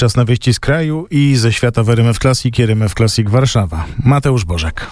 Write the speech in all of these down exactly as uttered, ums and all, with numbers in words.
Czas na wieści z kraju i ze świata w R M F Classic i R M F Classic Warszawa. Mateusz Bożek.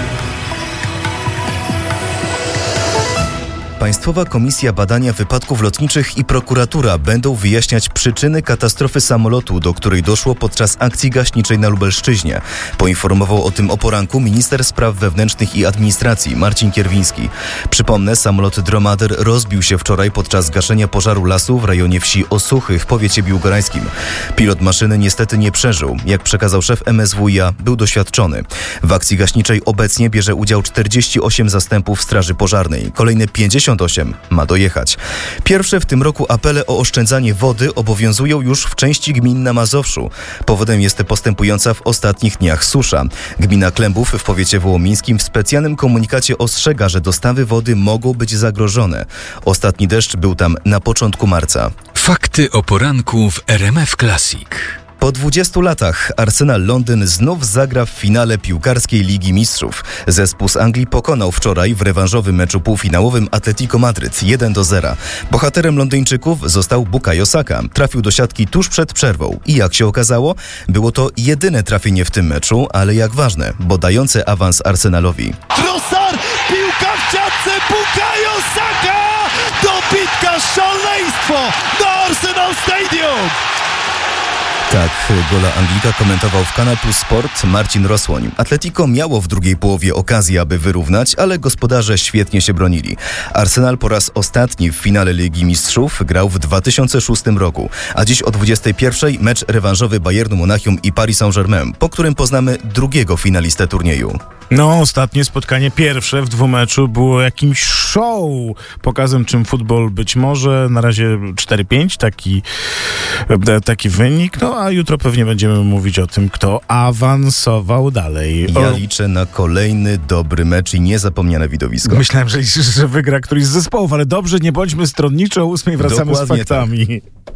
Państwowa Komisja Badania Wypadków Lotniczych i prokuratura będą wyjaśniać przyczyny katastrofy samolotu, do której doszło podczas akcji gaśniczej na Lubelszczyźnie. Poinformował o tym o poranku minister spraw wewnętrznych i administracji Marcin Kierwiński. Przypomnę, samolot Dromader rozbił się wczoraj podczas gaszenia pożaru lasu w rejonie wsi Osuchy w powiecie biłgorajskim. Pilot maszyny niestety nie przeżył. Jak przekazał szef M S W i A, był doświadczony. W akcji gaśniczej obecnie bierze udział czterdzieści osiem zastępów straży pożarnej. Kolejne pięćdziesiąt osiem ma dojechać. Pierwsze w tym roku apele o oszczędzanie wody obowiązują już w części gmin na Mazowszu. Powodem jest postępująca w ostatnich dniach susza. Gmina Klębów w powiecie wołomińskim w specjalnym komunikacie ostrzega, że dostawy wody mogą być zagrożone. Ostatni deszcz był tam na początku marca. Fakty o poranku w R M F Classic. Po dwudziestu latach Arsenal Londyn znów zagra w finale piłkarskiej Ligi Mistrzów. Zespół z Anglii pokonał wczoraj w rewanżowym meczu półfinałowym Atletico Madryt jeden do zera. Bohaterem Londyńczyków został Bukayo Saka. Trafił do siatki tuż przed przerwą i jak się okazało, było to jedyne trafienie w tym meczu, ale jak ważne, bo dające awans Arsenalowi. Trossard, piłka w siatce, Bukayo Saka! Dobitka, szaleństwo na Arsenal Stadium! Tak, gola Anglika komentował w Kanal Plus Sport Marcin Rosłoń. Atletico miało w drugiej połowie okazję, aby wyrównać, ale gospodarze świetnie się bronili. Arsenal po raz ostatni w finale Ligi Mistrzów grał w dwa tysiące szóstym roku, a dziś o dwudziestej pierwszej mecz rewanżowy Bayernu Monachium i Paris Saint-Germain, po którym poznamy drugiego finalistę turnieju. No, ostatnie spotkanie pierwsze w dwumeczu było jakimś show, pokazem czym futbol być może. Na razie cztery pięć, taki, taki wynik. No, a jutro pewnie będziemy mówić o tym, kto awansował dalej. Ja o... liczę na kolejny dobry mecz i niezapomniane widowisko. Myślałem, że, że wygra któryś z zespołów, ale dobrze, nie bądźmy stronniczo, o ósmej wracamy Dokładnie z faktami. Tak.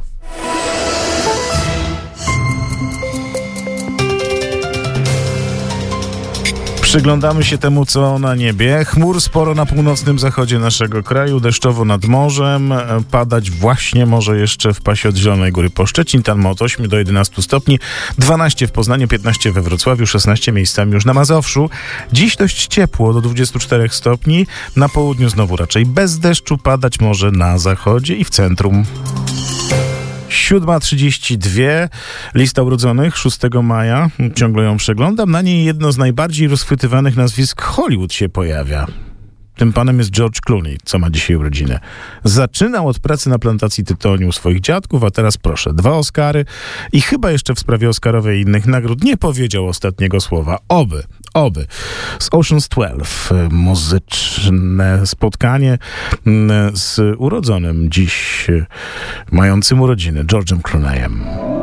Przyglądamy się temu, co na niebie. Chmur sporo na północnym zachodzie naszego kraju, deszczowo nad morzem. Padać właśnie może jeszcze w pasie od Zielonej Góry po Szczecin. Tam ma od ośmiu do jedenastu stopni. dwanaście w Poznaniu, piętnaście we Wrocławiu, szesnaście miejscami już na Mazowszu. Dziś dość ciepło, do dwudziestu czterech stopni. Na południu znowu raczej bez deszczu. Padać może na zachodzie i w centrum. siódma trzydzieści dwa, lista urodzonych szóstego maja, ciągle ją przeglądam, na niej jedno z najbardziej rozchwytywanych nazwisk Hollywood się pojawia. Tym panem jest George Clooney, co ma dzisiaj urodziny. Zaczynał od pracy na plantacji tytoniu u swoich dziadków, a teraz proszę, dwa Oscary i chyba jeszcze w sprawie Oscarowej i innych nagród nie powiedział ostatniego słowa. Oby, oby. Z Ocean's dwanaście muzyczne spotkanie z urodzonym dziś, mającym urodziny George'em Clooneyem.